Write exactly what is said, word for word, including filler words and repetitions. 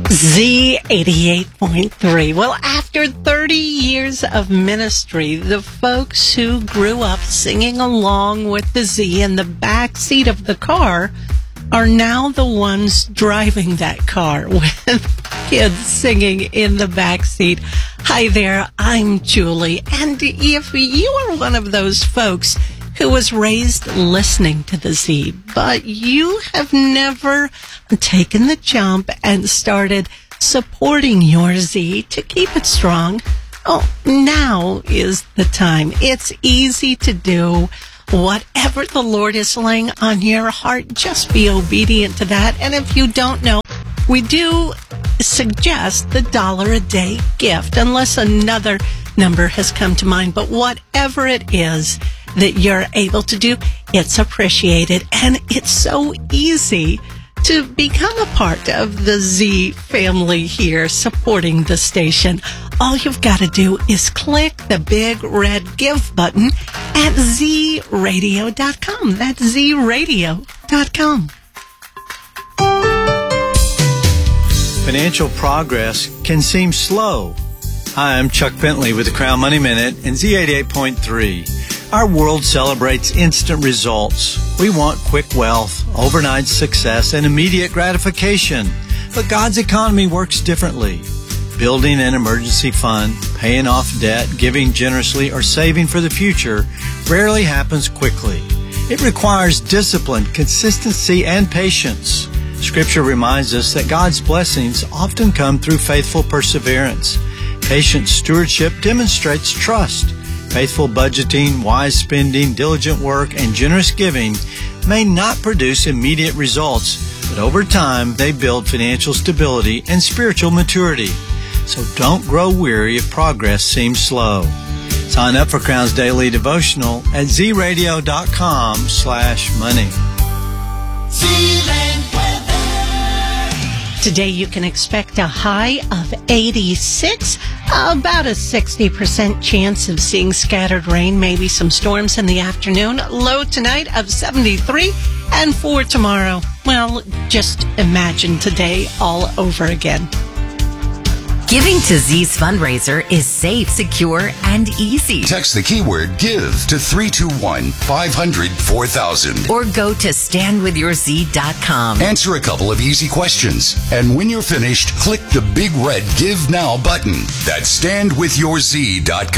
Z eighty-eight point three. Well, after thirty years of ministry, the folks who grew up singing along with the Z in the back seat of the car are now the ones driving that car with kids singing in the back seat. Hi there, I'm Julie. And if you are one of those folks who was raised listening to the Z, but you have never taken the jump and started supporting your Z to keep it strong, oh, now is the time. It's easy to do. Whatever the Lord is laying on your heart, just be obedient to that. And if you don't know, we do suggest the dollar a day gift, unless another number has come to mind. But whatever it is that you're able to do, it's appreciated. And it's so easy to become a part of the Z family here, supporting the station. All you've got to do is click the big red give button at z radio dot com. That's z radio dot com. Financial progress can seem slow. Hi, I'm Chuck Bentley with the Crown Money Minute and Z eighty-eight point three. Our world celebrates instant results. We want quick wealth, overnight success, and immediate gratification. But God's economy works differently. Building an emergency fund, paying off debt, giving generously, or saving for the future rarely happens quickly. It requires discipline, consistency, and patience. Scripture reminds us that God's blessings often come through faithful perseverance. Patient stewardship demonstrates trust. Faithful budgeting, wise spending, diligent work, and generous giving may not produce immediate results, but over time they build financial stability and spiritual maturity. So don't grow weary if progress seems slow. Sign up for Crown's Daily Devotional at z radio dot com slash money. Today you can expect a high of eighty-six, about a sixty percent chance of seeing scattered rain, maybe some storms in the afternoon. Low tonight of seventy-three, and for tomorrow, well, just imagine today all over again. Giving to Z's fundraiser is safe, secure, and easy. Text the keyword GIVE to three two one, five hundred, four thousand. Or go to stand with your z dot com. Answer a couple of easy questions. And when you're finished, click the big red Give Now button. That's stand with your z dot com.